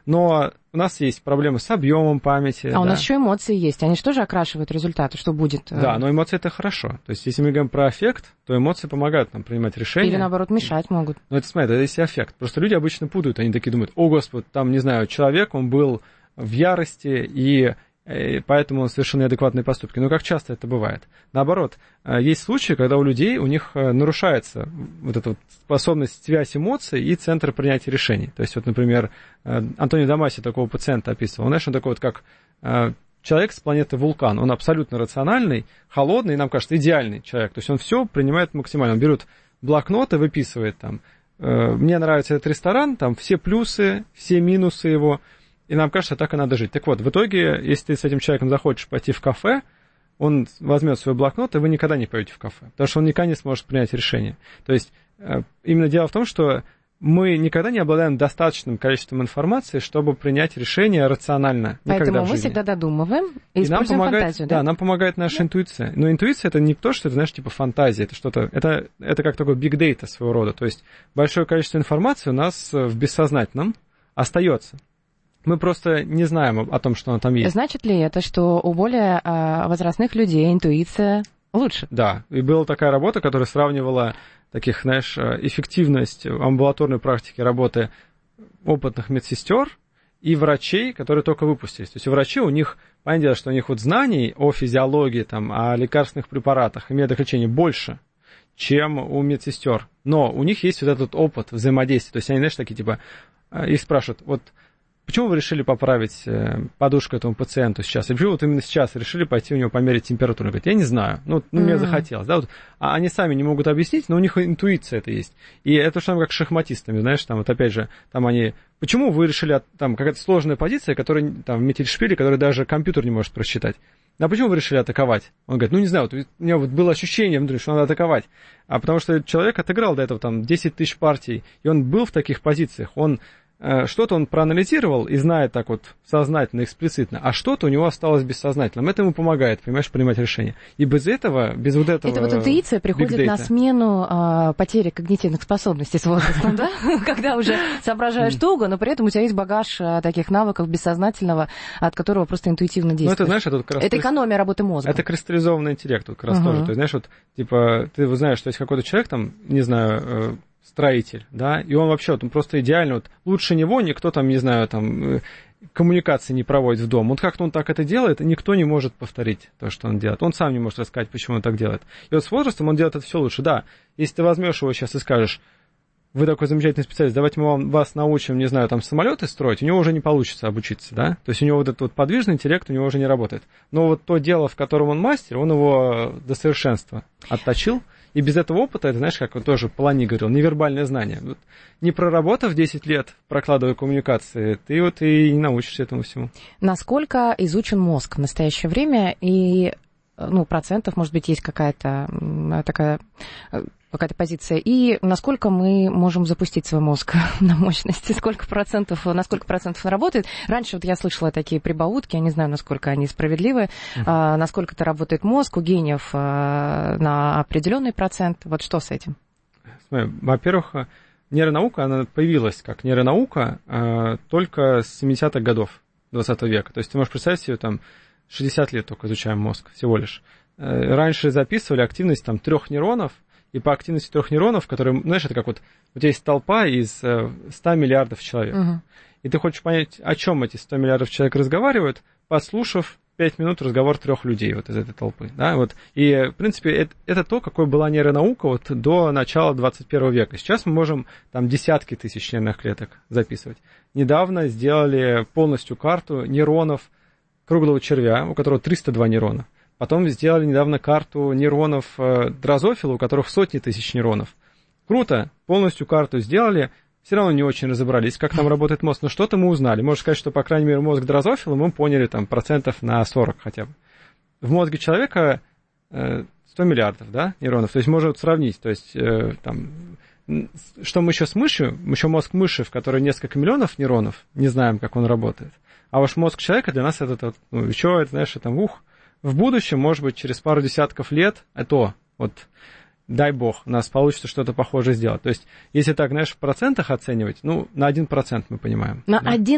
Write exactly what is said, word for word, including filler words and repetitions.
Но у нас есть проблемы с объемом памяти. А да. у нас еще эмоции есть, они же тоже окрашивают результаты, что будет. Да, но эмоции это хорошо. То есть, если мы говорим про аффект, то эмоции помогают нам принимать решения. Или наоборот мешать могут. Ну, это, смотри, это есть аффект. Просто люди обычно путают, они такие думают: о, Господи, там, не знаю, человек, он был в ярости, и, и поэтому он совершил неадекватные поступки. Но как часто это бывает? Наоборот, есть случаи, когда у людей, у них нарушается вот эта вот способность, связь эмоций и центр принятия решений. То есть, вот, например, Антонио Дамаси такого пациента описывал. Он, знаешь, он такой вот как человек с планеты Вулкан. Он абсолютно рациональный, холодный, и нам кажется, идеальный человек. То есть, он все принимает максимально. Он берет блокнот и выписывает там: мне нравится этот ресторан, там все плюсы, все минусы его, и нам кажется, так и надо жить. Так вот, в итоге, если ты с этим человеком захочешь пойти в кафе, он возьмет свой блокнот, и вы никогда не пойдете в кафе, потому что он никогда не сможет принять решение. То есть, именно дело в том, что мы никогда не обладаем достаточным количеством информации, чтобы принять решение рационально. Поэтому мы всегда додумываем и, и используем нам помогает, фантазию, да? Да, нам помогает наша да. интуиция. Но интуиция — это не то, что это, знаешь, типа фантазия, это что-то, это, это как такой big data своего рода. То есть, большое количество информации у нас в бессознательном остается. Мы просто не знаем о том, что она там есть. Значит ли это, что у более а, возрастных людей интуиция лучше? Да, и была такая работа, которая сравнивала таких, знаешь, эффективность амбулаторной практики работы опытных медсестер и врачей, которые только выпустились. То есть у врачей, у них, понятное дело, что у них вот знаний о физиологии, там, о лекарственных препаратах и методах лечения больше, чем у медсестер. Но у них есть вот этот опыт взаимодействия. То есть они, знаешь, такие типа, их спрашивают: вот почему вы решили поправить подушку этому пациенту сейчас? И почему вот именно сейчас решили пойти у него померить температуру? Говорит: я не знаю, ну, ну мне mm-hmm. захотелось. Да? Вот, а они сами не могут объяснить, но у них интуиция это есть. И это что-то как с шахматистами, знаешь, там вот опять же, там они... Почему вы решили, там какая-то сложная позиция, которая там в Метельшпиле, которую даже компьютер не может просчитать? А почему вы решили атаковать? Он говорит: ну не знаю, вот у меня вот было ощущение внутри, что надо атаковать. А потому что человек отыграл до этого там десять тысяч партий, и он был в таких позициях, он... Что-то он проанализировал и знает так вот сознательно, эксплицитно, а что-то у него осталось бессознательным. Это ему помогает, понимаешь, принимать решения. И без этого, без вот этого... Это вот интуиция приходит на смену а, потери когнитивных способностей с возрастом, да? Когда уже соображаешь туго, но при этом у тебя есть багаж таких навыков бессознательного, от которого просто интуитивно действуешь. Ну, это, знаешь, это как раз... Это экономия работы мозга. Это кристаллизованный интеллект вот как раз тоже. То есть, знаешь, вот, типа, ты знаешь, что есть какой-то человек там, не знаю... строитель, да, и он вообще вот, он просто идеально, вот лучше него никто там, не знаю, там коммуникации не проводит в дом. Вот как-то он так это делает, и никто не может повторить то, что он делает. Он сам не может рассказать, почему он так делает. И вот с возрастом он делает это все лучше. Да, если ты возьмешь его сейчас и скажешь: вы такой замечательный специалист, давайте мы вам, вас научим, не знаю, там самолеты строить, у него уже не получится обучиться, да, то есть у него вот этот вот подвижный интеллект у него уже не работает. Но вот то дело, в котором он мастер, он его до совершенства отточил. И без этого опыта, это, знаешь, как он тоже Полани говорил, невербальное знание. Вот, не проработав десять лет, прокладывая коммуникации, ты вот и не научишься этому всему. Насколько изучен мозг в настоящее время? И, ну, процентов, может быть, есть какая-то такая... какая-то позиция, и насколько мы можем запустить свой мозг на мощности, сколько процентов, на сколько процентов он работает. Раньше вот я слышала такие прибаутки, я не знаю, насколько они справедливы, uh-huh. а, насколько это работает мозг у гениев а, на определенный процент. Вот что с этим? Смотри, во-первых, нейронаука, она появилась как нейронаука а, только с семидесятых годов двадцатого века. То есть ты можешь представить себе, там, шестьдесят лет только изучаем мозг всего лишь. Раньше записывали активность там трех нейронов, и по активности трех нейронов, которые, знаешь, это как вот у тебя есть толпа из ста миллиардов человек. Uh-huh. И ты хочешь понять, о чем эти сто миллиардов человек разговаривают, послушав пять минут разговор трех людей вот из этой толпы. Да? Вот. И, в принципе, это, это то, какой была нейронаука вот до начала двадцать первого века. Сейчас мы можем там десятки тысяч членных клеток записывать. Недавно сделали полностью карту нейронов круглого червя, у которого триста два нейрона. Потом сделали недавно карту нейронов дрозофила, у которых сотни тысяч нейронов. Круто, полностью карту сделали, все равно не очень разобрались, как там работает мозг, но что-то мы узнали. Можно сказать, что, по крайней мере, мозг дрозофила мы поняли там процентов на сорок хотя бы. В мозге человека сто миллиардов, да, нейронов, то есть можно вот сравнить, то есть там, что мы еще с мышью, еще мозг мыши, в которой несколько миллионов нейронов, не знаем, как он работает. А ваш мозг человека для нас это, ну, еще, это, знаешь, там, ух, в будущем, может быть, через пару десятков лет, это вот, дай бог, у нас получится что-то похожее сделать. То есть, если так, знаешь, в процентах оценивать, ну, на один процент мы понимаем. На да? один